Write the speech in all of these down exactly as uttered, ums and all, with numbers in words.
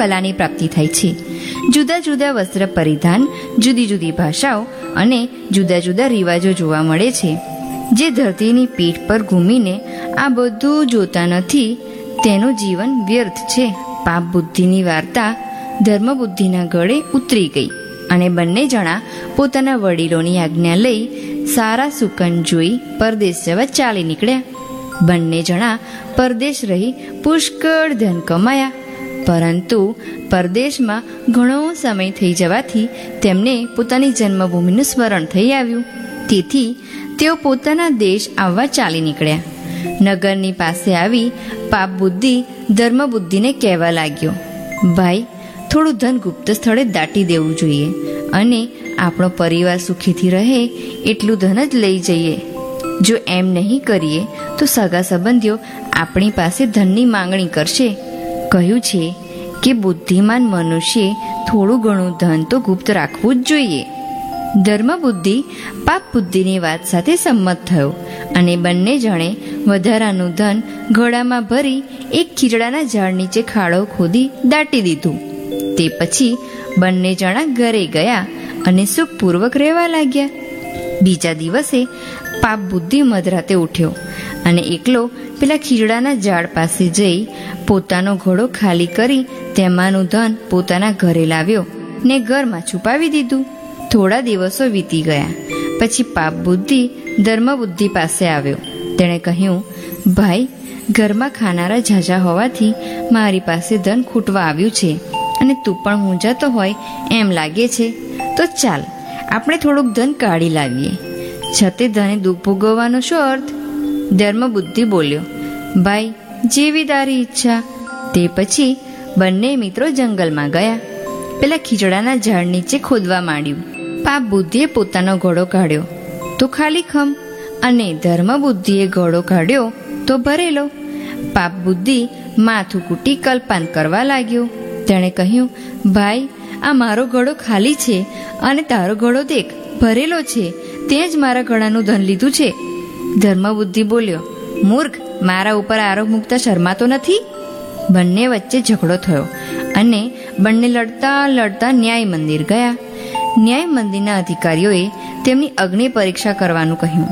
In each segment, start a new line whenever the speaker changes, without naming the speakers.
કલાની પ્રાપ્તિ થાય છે. જુદા જુદા વસ્ત્ર પરિધાન, જુદી જુદી ભાષાઓ અને જુદા જુદા રિવાજો જોવા મળે છે. જે ધરતીની પીઠ પર ઘૂમીને આ બધું જોતા નથી તેનું જીવન વ્યર્થ છે. પાપ બુદ્ધિની વાર્તા ધર્મ બુદ્ધિના ગળે ઉતરી ગઈ અને બંને જણા પોતાના વડીલોની આજ્ઞા લઈ સારા સુકન જોઈ પરદેશ જવા ચાલી નીકળ્યા. બંને જણા પરદેશ રહી પુષ્કળ ધન કમાયા, પરંતુ પરદેશમાં ઘણો સમય થઈ જવાથી તેમને પોતાની જન્મભૂમિનું સ્મરણ થઈ આવ્યું. તેથી તેઓ પોતાના દેશ આવવા ચાલી નીકળ્યા. નગરની પાસે આવી પાપ બુદ્ધિ ધર્મ બુદ્ધિને કહેવા લાગ્યો, ભાઈ, થોડું ધન ગુપ્ત સ્થળે દાટી દેવું જોઈએ અને આપણો પરિવાર સુખીથી રહે એટલું ધન જ લઈ જઈએ. જો એમ નહીં કરીએ તો સગા સંબંધીઓ આપણી પાસે ધનની માંગણી કરશે. કહ્યું છે કે બુદ્ધિમાન મનુષ્યે થોડું ઘણું ધન તો ગુપ્ત રાખવું જ જોઈએ. ધર્મ બુદ્ધિ પાપ બુદ્ધિની વાત સાથે સંમત થયો અને બંને જણે વધારાનું ધન ઘોડામાં ભરી એક ખીજડાના ઝાડ નીચે ખાડો ખોદી દાટી દીધું. તે પછી બંને જણા ઘરે ગયા અને સુખપૂર્વક રહેવા લાગ્યા. બીજા દિવસે પાપ બુદ્ધિ મધરાતે ઉઠ્યો અને એકલો પેલા ખીજડાના ઝાડ પાસે જઈ પોતાનો ઘોડો ખાલી કરી તેમાંનું ધન પોતાના ઘરે લાવ્યો ને ઘરમાં છુપાવી દીધું. થોડા દિવસો વીતી ગયા પછી પાપ બુદ્ધિ ધર્મ બુદ્ધિ પાસે આવ્યો. તેણે કહ્યું, ભાઈ, ઘરમાં ખાનારા ઝાઝા હોવાથી મારી પાસે ધન ખૂટવા આવ્યું છે અને તું પણ મૂંઝાતો હોય એમ લાગે છે, તો ચાલ આપણે થોડુંક ધન કાઢી લાવીએ. છતે ધને દુઃખ ભોગવવાનો શું અર્થ? ધર્મ બુદ્ધિ બોલ્યો, ભાઈ, જેવી તારી ઈચ્છા. તે પછી બંને મિત્રો જંગલમાં ગયા. પેલા ખીચડાના ઝાડ નીચે ખોદવા માંડ્યું. પાપ બુદ્ધિએ પોતાનો ઘોડો કાઢ્યો તો ખાલી ખમ અને ધર્મ બુદ્ધિએ ઘોડો કાઢ્યો તો ભરેલો. પાપ બુદ્ધિ માથું કૂટી કલ્પાન કરવા લાગ્યો. તેણે કહ્યું, ભાઈ, આ મારો ઘોડો ખાલી છે અને તારો ઘોડો દેખ ભરેલો છે, તે જ મારા ઘોડાનું ધન લીધું છે. ધર્મ બુદ્ધિ બોલ્યો, મૂર્ખ, મારા ઉપર આરોપ મૂકતા શરમાતો નથી? બંને વચ્ચે ઝઘડો થયો અને બંને લડતા લડતા ન્યાય મંદિર ગયા. ન્યાય મંદિરના અધિકારીઓએ તેમની અગ્નિ પરીક્ષા કરવાનું કહ્યું.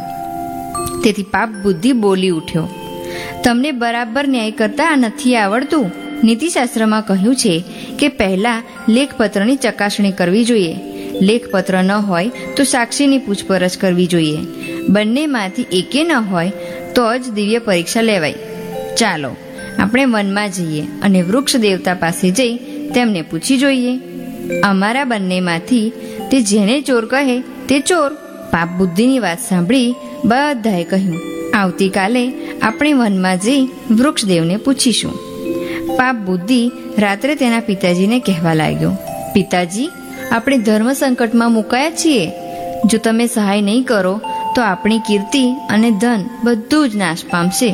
તેથી પાપ બુદ્ધિ બોલી ઉઠ્યો, તમને બરાબર ન્યાય કરતા નથી આવડતું. નીતિશાસ્ત્રમાં કહ્યું છે કે પહેલા લેખપત્રની ચકાસણી કરવી જોઈએ. લેખપત્ર ન હોય તો સાક્ષીની પૂછપરછ કરવી જોઈએ. બંનેમાંથી એકે ન હોય તો જ દિવ્ય પરીક્ષા લેવાય. ચાલો આપણે વનમાં જઈએ અને વૃક્ષ દેવતા પાસે જઈ તેમને પૂછી જોઈએ. અમારા બંનેમાંથી તે જેને ચોર કહે તે ચોર. પાપ બુદ્ધિની વાત સાંભળી બધાએ કહ્યું, આવતીકાલે આપણે વનમાં જઈ વૃક્ષદેવને પૂછીશું. પાપ બુદ્ધિ રાત્રે તેના પિતાજીને કહેવા લાગ્યો, પિતાજી, આપણે ધર્મ સંકટમાં મુકાયા છીએ. જો તમે સહાય નહીં કરો તો આપણી કીર્તિ અને ધન બધું જ નાશ પામશે.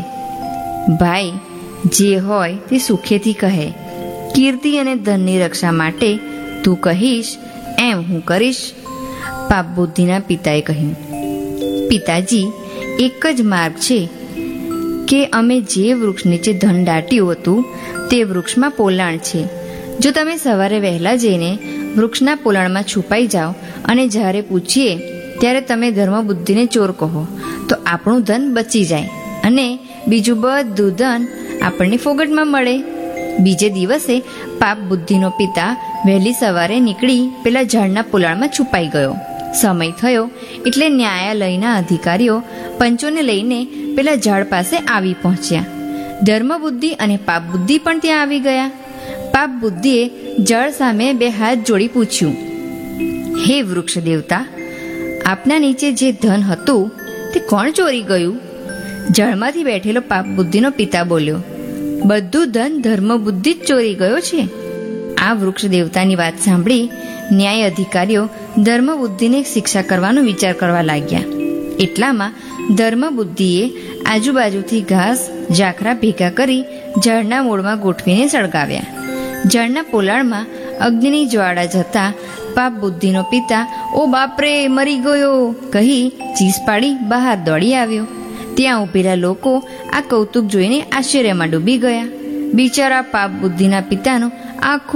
ભાઈ, જે હોય તે સુખેથી કહે. કીર્તિ અને ધનની રક્ષા માટે તું કહીશ એમ હું કરીશ. પાપ બુદ્ધિના પિતાએ કહ્યું, પિતાજી, એક જ માર્ગ છે કે અમે જે વૃક્ષ નીચે ધન દાટ્યું હતું તે વૃક્ષમાં પોલાણ છે. જો તમે સવારે વહેલા જઈને વૃક્ષના પોલાણમાં છુપાઈ જાઓ અને જ્યારે પૂછીએ ત્યારે તમે ધર્મ બુદ્ધિને ચોર કહો તો આપણું ધન બચી જાય અને બીજું બધું ધન આપણને ફોગટમાં મળે. બીજે દિવસે પાપ બુદ્ધિનો પિતા વહેલી સવારે નીકળી પેલા ઝાડના પોલાણમાં છુપાઈ ગયો. સમય થયો એટલે ન્યાયાલયના અધિકારીઓ પંચોને લઈને પેલા ઝાડ પાસે આવી પહોંચ્યા. ધર્મ બુદ્ધિ અને પાપ બુદ્ધિ પણ ત્યાં આવી ગયા. પાપ બુદ્ધિએ ઝાડ સામે બે હાથ જોડી પૂછ્યું, હે વૃક્ષ દેવતા, આપના નીચે જે ધન હતું તે કોણ ચોરી ગયું? ઝાડમાંથી બેઠેલો પાપ બુદ્ધિનો પિતા બોલ્યો, બધું ધન ધર્મ બુદ્ધિ જ ચોરી ગયો છે. આ વૃક્ષ દેવતાની વાત સાંભળી ન્યાય અધિકારીઓ ધર્મ બુદ્ધિને શિક્ષા કરવાનો વિચાર કરવા લાગ્યા. એટલામાં ધર્મ બુદ્ધિએ આજુબાજુથી ઘાસ ઝાખરા ભેગા કરી ઝાડના મૂળમાં ગોઠવીને સળગાવ્યા. ઝાડના પોલાણમાં અગ્નિની જ્વાળા જતા પાપ બુદ્ધિનો પિતા ઓ બાપરે, મરી ગયો કહી ચીસ પાડી બહાર દોડી આવ્યો. ત્યાં ઉભેલા લોકો આ કૌતુક જોઈને આશ્ચર્યમાં ડૂબી ગયા. બિચારા પાપ બુદ્ધિના પિતાનો આખું